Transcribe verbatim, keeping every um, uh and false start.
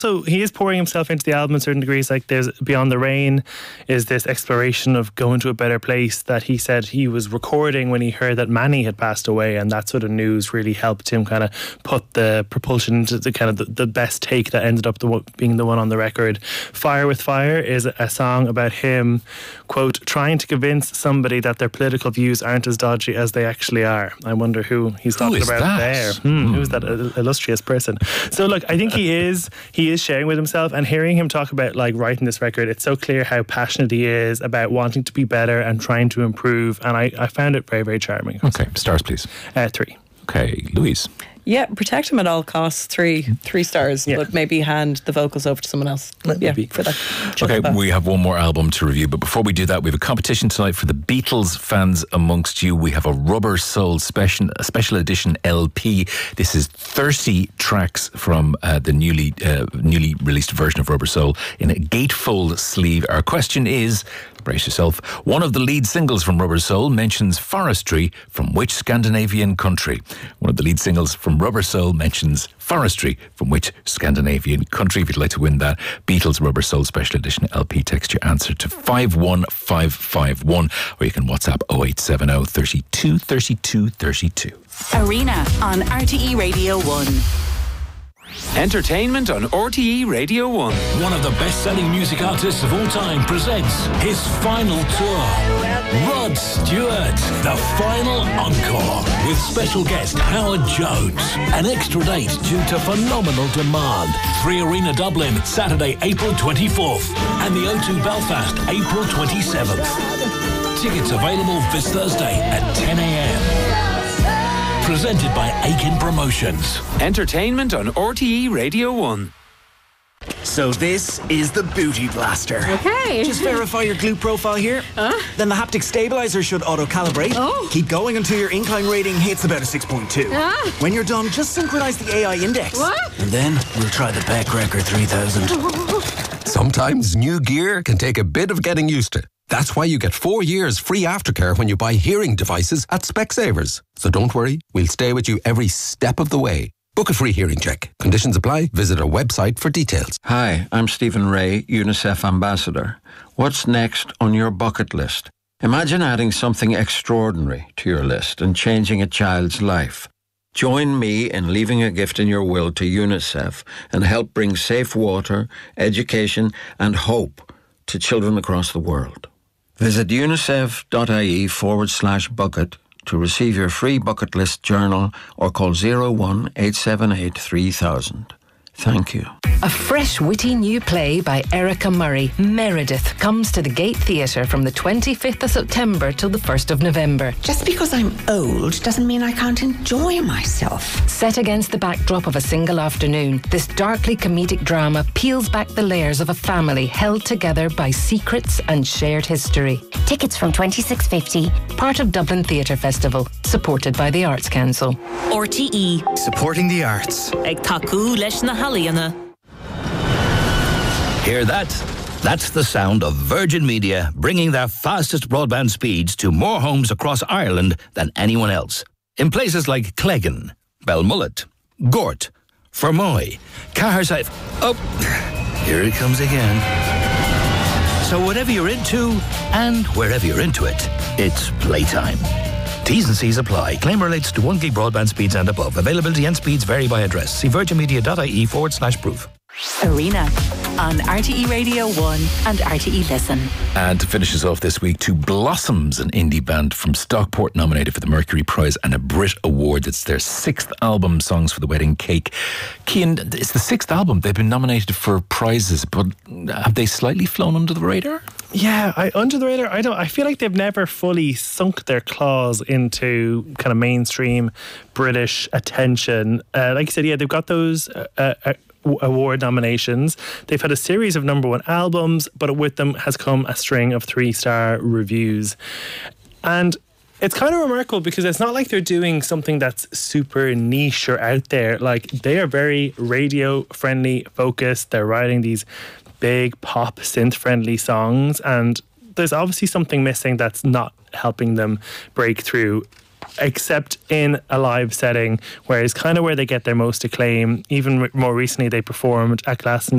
So he is pouring himself into the album in certain degrees. Like there's Beyond the Rain is this exploration of going to a better place that he said he was recording when he heard that Manny had passed away, and that sort of news really helped him kind of put the propulsion into the kind of the, the best take that ended up the, one- being the one on the record. Fire with Fire is a song about him, quote, trying to convince somebody that their political views aren't as dodgy as they actually are. I wonder who he's who talking is about that? there. Hmm, Hmm. Who's that illustrious person? So look, I think he is he is sharing with himself, and hearing him talk about like writing this record, it's so clear how passionate he is about wanting to be better and trying to improve, and I, I found it very, very charming. Okay, stars please. Uh, three. Okay, Louise. Yeah, protect him at all costs. Three, three stars, Yeah. but maybe hand the vocals over to someone else. Yeah, Maybe. for that. Okay, chutzpah. we have one more album to review, but before we do that, we have a competition tonight for the Beatles fans amongst you. We have a Rubber Soul special, a special edition L P. This is thirty tracks from uh, the newly uh, newly released version of Rubber Soul in a gatefold sleeve. Our question is, brace yourself, one of the lead singles from Rubber Soul mentions forestry from which Scandinavian country? One of the lead singles from Rubber Soul mentions forestry from which Scandinavian country? If you'd like to win that Beatles Rubber Soul Special Edition L P, text your answer to five one five five one, or you can WhatsApp oh eight seven oh, thirty-two, thirty-two, thirty-two. Arena on R T E Radio one. Entertainment on R T E Radio one. One of the best-selling music artists of all time presents his final tour. Rod Stewart, the final encore, with special guest Howard Jones. An extra date due to phenomenal demand. Three Arena Dublin, Saturday, April twenty-fourth, and the O two Belfast, April twenty-seventh. Tickets available this Thursday at ten a.m. Presented by Aiken Promotions. Entertainment on R T E Radio one. So this is the Booty Blaster. Okay. Just verify your glute profile here. Huh? Then the haptic stabilizer should auto-calibrate. Oh. Keep going until your incline rating hits about a six point two. Ah. When you're done, just synchronize the A I index. What? And then we'll try the Beckrecker three thousand. Sometimes new gear can take a bit of getting used to. That's why you get four years free aftercare when you buy hearing devices at Specsavers. So don't worry, we'll stay with you every step of the way. Book a free hearing check. Conditions apply. Visit our website for details. Hi, I'm Stephen Ray, UNICEF Ambassador. What's next on your bucket list? Imagine adding something extraordinary to your list and changing a child's life. Join me in leaving a gift in your will to UNICEF and help bring safe water, education and hope to children across the world. Visit unicef.ie forward slash bucket to receive your free bucket list journal or call zero one eight seven eight three thousand. Thank you. A fresh, witty new play by Erica Murray, Meredith, comes to the Gate Theatre from the twenty-fifth of September till the first of November. Just because I'm old doesn't mean I can't enjoy myself. Set against the backdrop of a single afternoon, this darkly comedic drama peels back the layers of a family held together by secrets and shared history. Tickets from twenty-six fifty. Part of Dublin Theatre Festival, supported by the Arts Council. R T E. Supporting the arts. Ag taku leis na haliana. Hear that? That's the sound of Virgin Media bringing their fastest broadband speeds to more homes across Ireland than anyone else. In places like Cleggan, Belmullet, Gort, Fermoy, Caherside. Oh, here it comes again. So whatever you're into and wherever you're into it, it's playtime. T's and C's apply. Claim relates to one gig broadband speeds and above. Availability and speeds vary by address. See virginmedia.ie forward slash proof. Arena on R T E Radio one and R T E Listen. And to finish us off this week, to Blossoms, an indie band from Stockport, nominated for the Mercury Prize and a Brit Award. It's their sixth album, Songs for the Wedding Cake. Cian, it's the sixth album. They've been nominated for prizes, but have they slightly flown under the radar? Yeah, I, under the radar. I don't. I feel like they've never fully sunk their claws into kind of mainstream British attention. Uh, like you said, yeah, they've got those uh, uh, award nominations. They've had a series of number one albums, but with them has come a string of three-star reviews. And it's kind of remarkable because it's not like they're doing something that's super niche or out there. Like, they are very radio-friendly focused. They're writing these big pop synth-friendly songs, and there's obviously something missing that's not helping them break through. except in a live setting, whereas kind of where they get their most acclaim. Even more recently, they performed at Glastonbury